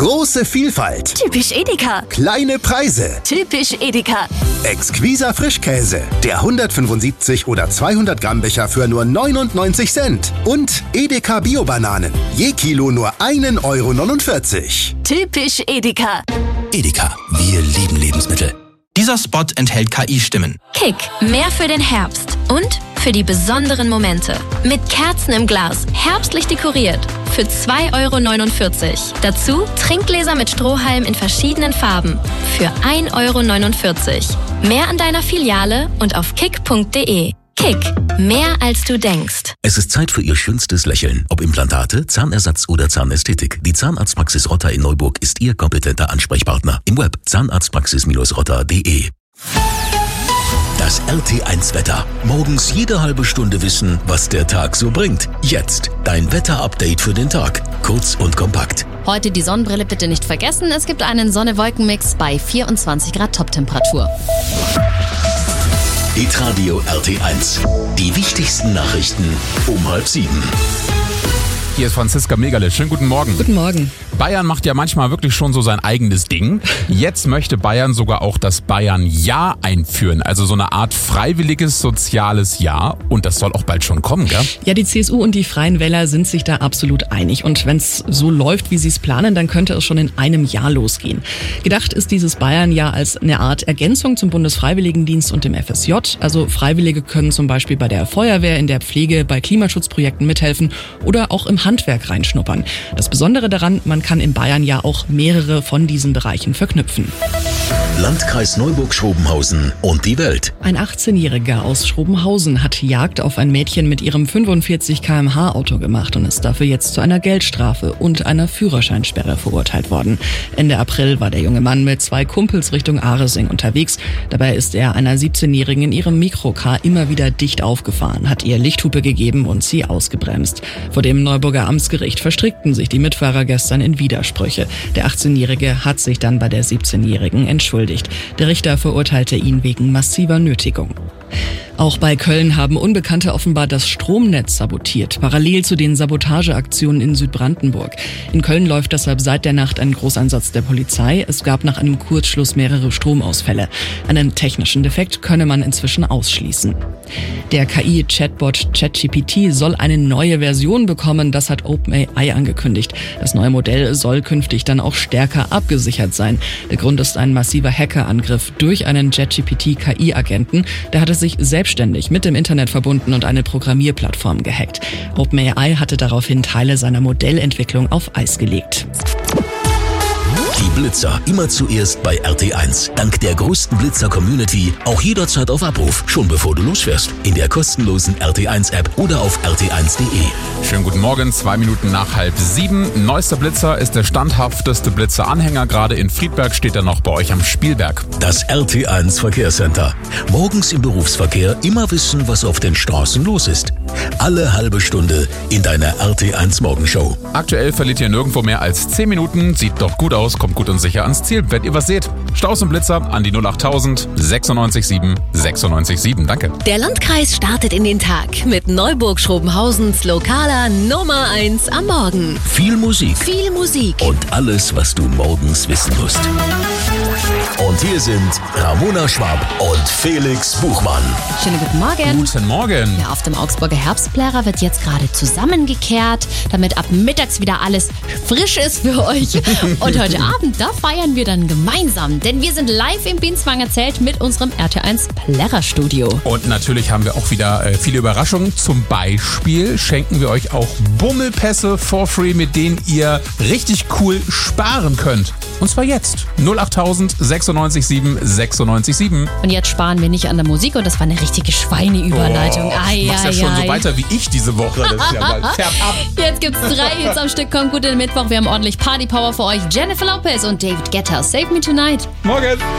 Große Vielfalt. Typisch Edeka. Kleine Preise. Typisch Edeka. Exquiser Frischkäse. Der 175 oder 200 Gramm Becher für nur 99 Cent. Und Edeka Bio-Bananen. Je Kilo nur 1,49 €. Typisch Edeka. Edeka, wir lieben Lebensmittel. Dieser Spot enthält KI-Stimmen. Kick, mehr für den Herbst und für die besonderen Momente. Mit Kerzen im Glas, herbstlich dekoriert. Für 2,49 €. Dazu Trinkgläser mit Strohhalm in verschiedenen Farben. Für 1,49 €. Mehr an deiner Filiale und auf kick.de. Kick, mehr als du denkst. Es ist Zeit für Ihr schönstes Lächeln. Ob Implantate, Zahnersatz oder Zahnästhetik. Die Zahnarztpraxis Rotter in Neuburg ist Ihr kompetenter Ansprechpartner. Im Web zahnarztpraxis-rotter.de. Das RT1-Wetter. Morgens jede halbe Stunde wissen, was der Tag so bringt. Jetzt dein Wetter-Update für den Tag. Kurz und kompakt. Heute die Sonnenbrille bitte nicht vergessen. Es gibt einen Sonne-Wolken-Mix bei 24 Grad Toptemperatur. Hitradio RT1. Die wichtigsten Nachrichten um 6:30. Hier ist Franziska Megale. Schönen guten Morgen. Guten Morgen. Bayern macht ja manchmal wirklich schon so sein eigenes Ding. Jetzt möchte Bayern sogar auch das Bayern-Jahr einführen. Also so eine Art freiwilliges soziales Jahr. Und das soll auch bald schon kommen, gell? Ja, die CSU und die Freien Wähler sind sich da absolut einig. Und wenn es so läuft, wie sie es planen, dann könnte es schon in einem Jahr losgehen. Gedacht ist dieses Bayern-Jahr als eine Art Ergänzung zum Bundesfreiwilligendienst und dem FSJ. Also Freiwillige können zum Beispiel bei der Feuerwehr, in der Pflege, bei Klimaschutzprojekten mithelfen oder auch im Handwerk reinschnuppern. Das Besondere daran, man kann in Bayern ja auch mehrere von diesen Bereichen verknüpfen. Landkreis Neuburg-Schrobenhausen und die Welt. Ein 18-Jähriger aus Schrobenhausen hat Jagd auf ein Mädchen mit ihrem 45 km/h Auto gemacht und ist dafür jetzt zu einer Geldstrafe und einer Führerscheinsperre verurteilt worden. Ende April war der junge Mann mit 2 Kumpels Richtung Aresing unterwegs. Dabei ist er einer 17-Jährigen in ihrem Mikrocar immer wieder dicht aufgefahren, hat ihr Lichthupe gegeben und sie ausgebremst. Vor dem Neuburger Amtsgericht verstrickten sich die Mitfahrer gestern in Widersprüche. Der 18-Jährige hat sich dann bei der 17-Jährigen entschuldigt. Der Richter verurteilte ihn wegen massiver Nötigung. Auch bei Köln haben Unbekannte offenbar das Stromnetz sabotiert, parallel zu den Sabotageaktionen in Südbrandenburg. In Köln läuft deshalb seit der Nacht ein Großeinsatz der Polizei. Es gab nach einem Kurzschluss mehrere Stromausfälle. Einen technischen Defekt könne man inzwischen ausschließen. Der KI-Chatbot ChatGPT soll eine neue Version bekommen, das hat OpenAI angekündigt. Das neue Modell soll künftig dann auch stärker abgesichert sein. Der Grund ist ein massiver Hackerangriff durch einen ChatGPT-KI-Agenten. Der hatte sich selbstständig mit dem Internet verbunden und eine Programmierplattform gehackt. OpenAI hatte daraufhin Teile seiner Modellentwicklung auf Eis gelegt. Die Blitzer immer zuerst bei RT1. Dank der größten Blitzer-Community auch jederzeit auf Abruf, schon bevor du losfährst. In der kostenlosen RT1-App oder auf rt1.de. Schönen guten Morgen, 2 Minuten nach 6:30. Neuester Blitzer ist der standhafteste Blitzer-Anhänger. Gerade in Friedberg steht er noch bei euch am Spielberg. Das RT1 Verkehrscenter. Morgens im Berufsverkehr immer wissen, was auf den Straßen los ist. Alle halbe Stunde in deiner RT1 Morgenshow. Aktuell verliert ihr nirgendwo mehr als 10 Minuten. Sieht doch gut aus, kommt gut und sicher ans Ziel. Wenn ihr was seht, Staus und Blitzer an die 08000 967 967. Danke. Der Landkreis startet in den Tag mit Neuburg-Schrobenhausens lokaler Nummer 1 am Morgen. Viel Musik. Viel Musik. Und alles, was du morgens wissen musst. Und hier sind Ramona Schwab und Felix Buchmann. Schönen guten Morgen. Guten Morgen. Ja, auf dem Augsburger Herbstplärer wird jetzt gerade zusammengekehrt, damit ab mittags wieder alles frisch ist für euch. Und heute Abend, da feiern wir dann gemeinsam, denn wir sind live im Binswanger Zelt mit unserem RT1 Plärrer-Studio. Und natürlich haben wir auch wieder viele Überraschungen. Zum Beispiel schenken wir euch auch Bummelpässe for free, mit denen ihr richtig cool sparen könnt. Und zwar jetzt. 08000 967 967. Und jetzt sparen wir nicht an der Musik und das war eine richtige Schweineüberleitung. Du machst ja schon so weiter wie ich diese Woche. Das ist ja mal fernab. Jetzt gibt's 3 Hits am Stück. Kommt gut in den Mittwoch. Wir haben ordentlich Party-Power für euch. Jennifer Lopez und David Guetta. Save Me Tonight. Morgen.